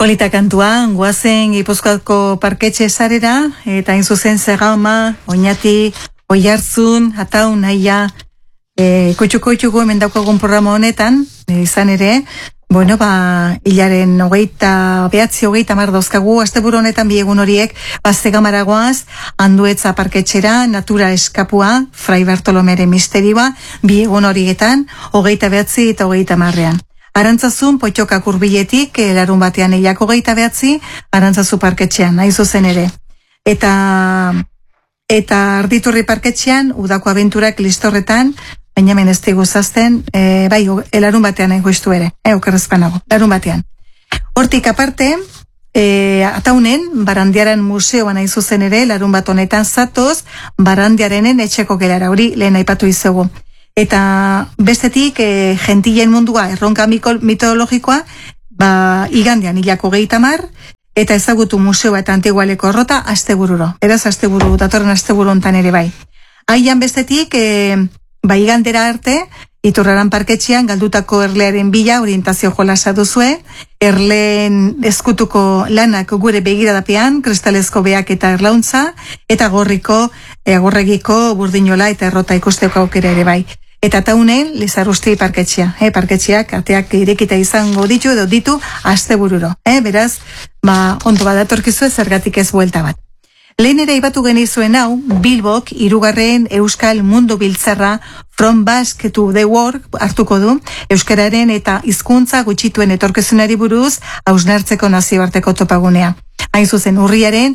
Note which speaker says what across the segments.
Speaker 1: Polita kantua, guazen Gipuzkoako parketxe sarera, eta hain zuzen Zergauma, Oñati, Oiartzun, Atau, Naia, koitxuko hemen daukagun programa honetan, izan ere, hilaren 29 dauzkagu, asteburu honetan biegun horiek, Zegamaragoaz, Anduetza parketxera, Natura eskapua, Fray Bartolomere misterioa, biegun horietan, 29 eta 30. Arantzazun, Potxokak Hurbiletik, larun batean hilak 29, Arantzazu parketxean, nahi zuzen ere. Eta Arditurri parketxean, Udako abenturak listorretan, baina hemen ez digu zazten, larun batean egoiztu ere, okerrezpanago, larun batean. Hortik aparte, Ataunen, Barandiaran museoan nahi zuzen ere, larun bat honetan zatoz, Barandiarenen etxeko gelara, hori lehen aipatu izugu. Eta bestetik, gentilen mundua erronka mitologikoa, igandean hilak 30, eta ezagutu museoa eta Antigualeko errota astebururo. Eraz asteburu, datorren asteburu hontan ere bai. Haian bestetik, igandera arte, Iturraran parketxean galdutako erlearen bila orientazio jolasa duzue, erleen eskutuko lanak gure begiradapean, kristalezko beak eta erlauntza, eta agorregiko burdinola eta errota ikusteko aukera ere bai. Eta Ataunen, Lizarrusti parketxea, parketxeak ateak irekita izango ditu astebururo. Beraz, ondo badatorkizu zergatik ez buelta bat. Lehen ere ibatu genizuen hau, Bilbok 3. Euskal Mundu Biltzarra From Basque to the World hartuko du, euskararen eta hizkuntza gutxituen etorkizunari buruz hausnartzeko nazioarteko topagunea. Hain zuzen urriaren,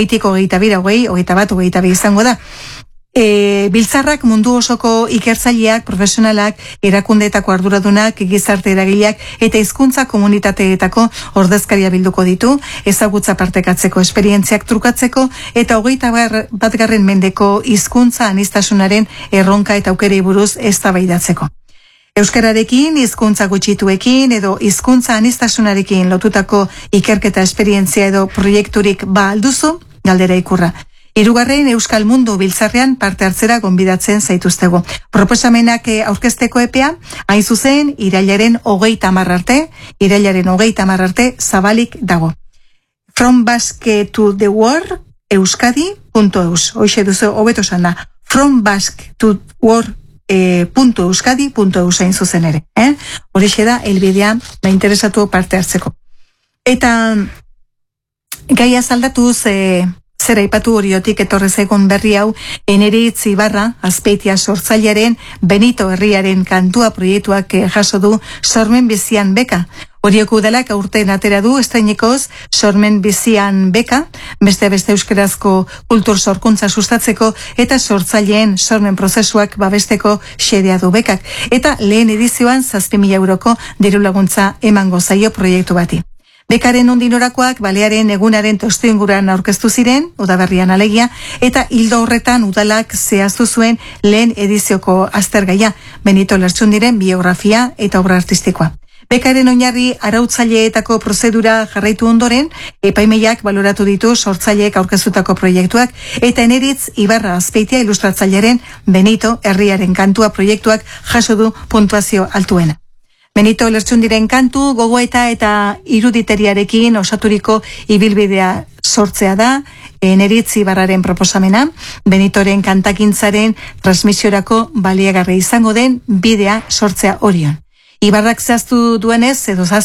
Speaker 1: 22 izango da. Biltzarrak mundu osoko ikertzaileak, profesionalak, erakundeetako arduradunak, gizarte eragileak eta hizkuntza komunitateetako ordezkaria bilduko ditu, ezagutza partekatzeko, esperientziak trukatzeko eta 21. mendeko hizkuntza aniztasunaren erronka eta aukerei buruz eztabaidatzeko. Euskararekin, hizkuntza gutxituekin edo hizkuntza aniztasunarekin lotutako ikerketa esperientzia edo proiekturik alduzu, galdera ikurra. 3. Euskal Mundu Biltzarrean parte hartzera gonbidatzen zaituztego. Proposamenak aurkezteko epea, hain zuzen, irailaren 30 arte zabalik dago. From Basque to the World, euskadi.eus. Hoxe duzu, hobeto esan da. From Basque to World, .euskadi.eus hain zuzen ere. Horixe da, elbidea, interesatu parte hartzeko. Eta gaia zaldatuz, zera ipatu horiotik etorrez egon berri hau, Eneritz Ibarra, Azpeitia sortzailearen Benito herriaren kantua proiektuak jaso du Sormen Bizian beka. Horiok udalak aurten atera du estrainekoz Sormen Bizian beka, beste euskerazko kultur sorkuntza sustatzeko eta sortzaileen sormen prozesuak babesteko xedea du bekak. Eta lehen edizioan 7.000 euroko diru laguntza emango zaio proiektu bati. Bekaren ondinorakoak balearen egunaren testuinguruan aurkeztu ziren, udaberrian alegia, eta hildo horretan udalak zehaztu zuen lehen edizioko aztergaia, Benito Lertxundiren biografia eta obra artistikoa. Bekaren oinarri arautzaileetako prozedura jarraitu ondoren, epaimeiak baloratu ditu sortzaileek aurkeztutako proiektuak, eta Eneritz Ibarra Azpeitia ilustratzailearen Benito herriaren kantua proiektuak jaso du puntuazio altuena. Benito Lertxundiren kantu, gogoeta eta iruditeriarekin osaturiko ibilbidea sortzea da, Eneritz Ibarraren proposamena, Benitoren kantakintzaren transmisiorako baliagarri izango den bidea sortzea orion. Ibarrak zehaztu duenez,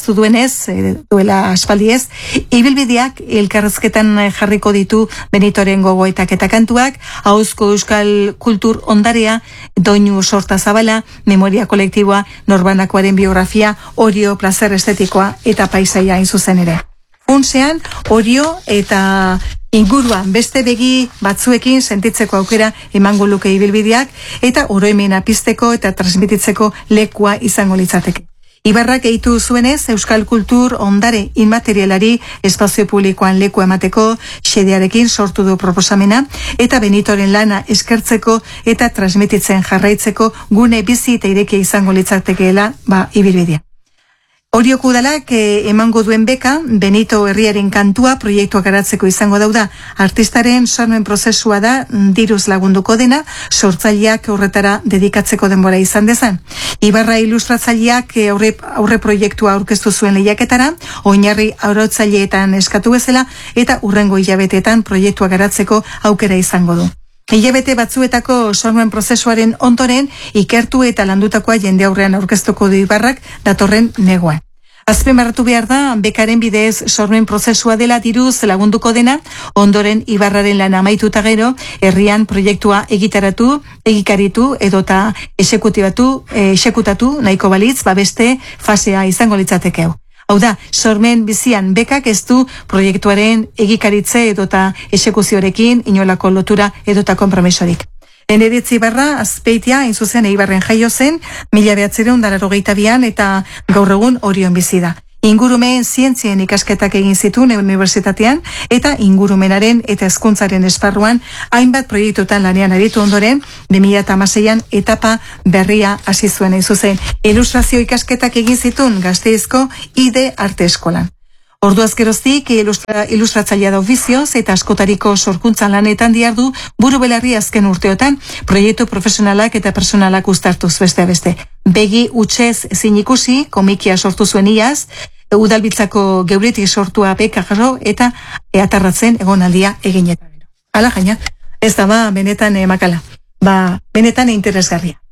Speaker 1: duela aspaldiez, ibilbideak elkarrezketan jarriko ditu Benitoren gogoetak eta kantuak, ahozko euskal kultur ondarea, doinu sorta zabala, memoria kolektiboa, norbanakoaren biografia, orio, plazer estetikoa eta paisaia hain zuzen ere. Funtsean, orio eta inguruan beste begi batzuekin sentitzeko aukera emango luke ibilbideak eta oroimena pizteko eta transmititzeko lekua izango litzateke. Ibarrak gehitu zuenez, euskal kultur ondare inmaterialari espazio publikoan leku emateko xedearekin sortu du proposamena eta Benitoren lana eskertzeko eta transmititzen jarraitzeko gune bizi eta irekia izango litzatekeela ibilbidea. Orioko udalak emango duen beka, Benito Herriaren kantua proiektua garatzeko izango dauda. Artistaren sormen prozesua da diruz lagunduko dena, sortzaileak horretara dedikatzeko denbora izan dezan. Ibarra ilustratzaileak aurre proiektua aurkeztu zuen lehiaketara, oinarri arautzaileetan eskatu bezala, eta urrengo hilabeteetan proiektua garatzeko aukera izango du. Hilabete batzuetako sormen prozesuaren ondoren, ikertu eta landutakoa jende aurrean aurkeztuko du Ibarrak datorren negoan. Azpimarratu behar da, bekaren bidez sormen prozesua dela diruz lagunduko dena, ondoren Ibarraren lan amaituta gero, herrian proiektua egikaritu edota exekutatu nahiko balitz, beste fasea izango litzatekeu. Hau da, sormen bizian bekak ez du proiektuaren egikaritze edota exekuziorekin inolako lotura edota konpromisorik. Eneritzi Ibarra, Azpeitia, inzuzen Ibarren jaio zen, 1982an eta gaur egun Orion bizi da. Ingurumen zientzien ikasketak egin zituen unibertsitatean eta ingurumenaren eta hezkuntzaren esparruan hainbat proiektutan lanean aritu ondoren 2016an etapa berria hasi zuen inzuzen. Ilustrazio ikasketak egin zituen Gasteizko IDE Arte Eskolan. Orduaz geroztik ilustratzailea da ofizioz eta askotariko sorkuntzan lanetan diardu buru belarri azken urteotan proiektu profesionalak eta personalak uztartuz beste. Begi utxez ezin ikusi, komikia sortu zuen iaz, udalbitzako geuretik sortua bekagarro eta atarratzen egonaldia eginetan. Hala gaina, ez da benetan makala, benetan interesgarria.